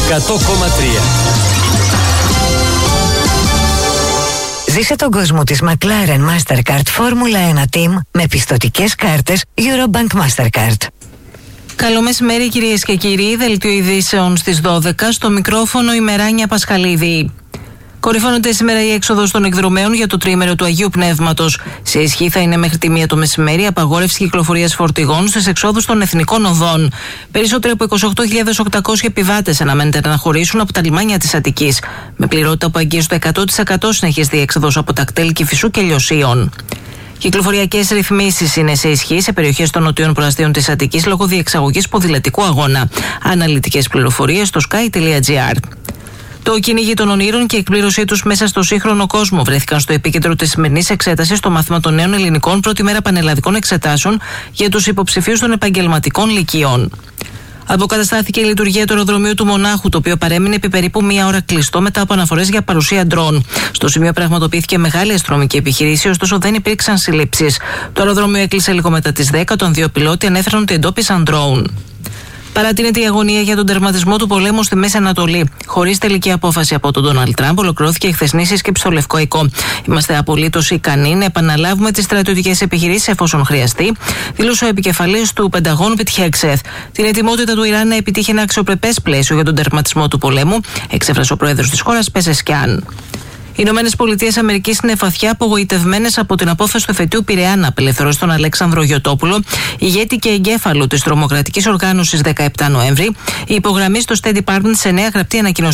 Ζήσε τον κόσμο της McLaren Mastercard Formula 1 Team με πιστωτικές κάρτες Eurobank Mastercard. Καλό μεσημέρι κυρίες και κύριοι, δελτίο ειδήσεων στις 12, στο μικρόφωνο η Μεράνια Πασχαλίδη. Κορυφώνεται σήμερα η έξοδος των εκδρομέων για το τρίμερο του Αγίου Πνεύματος. Σε ισχύ θα είναι μέχρι τη 1 το μεσημέρι απαγόρευση κυκλοφορίας φορτηγών στις εξόδους των εθνικών οδών. Περισσότεροι από 28.800 επιβάτες αναμένεται να χωρίσουν από τα λιμάνια της Αττικής. Με πληρότητα που αγγίζει το 100% συνεχίζεται η έξοδος από τα κτέλ Κηφισού και Λιωσίων. Κυκλοφοριακές ρυθμίσεις είναι σε ισχύ σε περιοχές των νοτιών προαστίων της Αττικής λόγω διεξαγωγής ποδηλατικού αγώνα. Αναλυτικές πληροφορίες στο sky.gr. Το κυνήγι των ονείρων και η εκπλήρωσή τους μέσα στο σύγχρονο κόσμο βρέθηκαν στο επίκεντρο της σημερινής εξέτασης στο μάθημα των νέων ελληνικών πρώτη μέρα πανελλαδικών εξετάσεων για τους υποψηφίους των επαγγελματικών λυκειών. Αποκαταστάθηκε η λειτουργία του αεροδρομίου του Μονάχου, το οποίο παρέμεινε επί περίπου μία ώρα κλειστό μετά από αναφορές για παρουσία ντρόουν. Στο σημείο πραγματοποιήθηκε μεγάλη αστυνομική επιχείρηση, ωστόσο δεν υπήρξαν συλλήψεις. Το αεροδρόμιο έκλεισε λίγο μετά τις 10, των δύο πιλότοι ανέφεραν ότι εντόπισαν ντρόουν. Παρατείνεται η αγωνία για τον τερματισμό του πολέμου στη Μέση Ανατολή. Χωρίς τελική απόφαση από τον Ντόναλντ Τραμπ, ολοκληρώθηκε η χθεσινή σύσκεψη στο Λευκό Οικό. Είμαστε απολύτως ικανοί να επαναλάβουμε τις στρατιωτικές επιχειρήσεις εφόσον χρειαστεί, δήλωσε ο επικεφαλής του Πενταγώνου Πιτ Χέγκσεθ. Την ετοιμότητα του Ιράν να επιτύχει ένα αξιοπρεπές πλαίσιο για τον τερματισμό του πολέμου, εξέφρασε ο πρόεδρος της χώρας Πεζεσκιάν. Οι ΗΠΑ είναι βαθιά απογοητευμένες από την απόφαση του εφετείου Πειραιά να απελευθερώσει τον Αλέξανδρο Γιωτόπουλο, ηγέτη και εγκέφαλο της τρομοκρατικής οργάνωσης 17 Νοέμβρη, υπογραμμίζει στο State Department σε νέα γραπτή ανακοίνωση